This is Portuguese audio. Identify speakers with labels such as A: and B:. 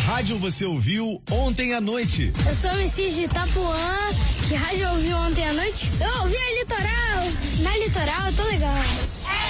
A: rádio você ouviu ontem à noite?
B: Eu sou o MC de Itapuã. Que rádio eu ouvi ontem à noite? Eu ouvi a Litoral. Na Litoral, tô legal.